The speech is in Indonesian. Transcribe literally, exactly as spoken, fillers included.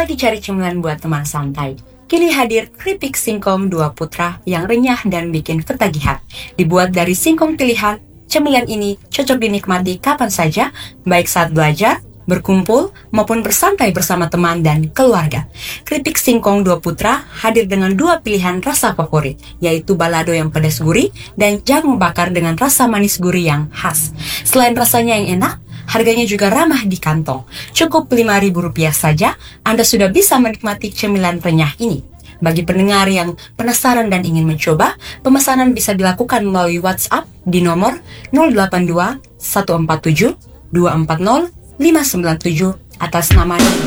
Lagi cari cemilan buat teman santai? Kini hadir keripik singkong dua putra yang renyah dan bikin ketagihan. Dibuat dari singkong pilihan, cemilan ini cocok dinikmati kapan saja, baik saat belajar, berkumpul, maupun bersantai bersama teman dan keluarga. Keripik singkong dua putra hadir dengan dua pilihan rasa favorit, yaitu balado yang pedas gurih dan jagung bakar dengan rasa manis gurih yang khas. Selain rasanya yang enak, harganya juga ramah di kantong. Cukup lima ribu rupiah saja, Anda sudah bisa menikmati cemilan renyah ini. Bagi pendengar yang penasaran dan ingin mencoba, pemesanan bisa dilakukan melalui WhatsApp di nomor nol delapan dua satu empat tujuh dua empat nol lima sembilan tujuh atas nama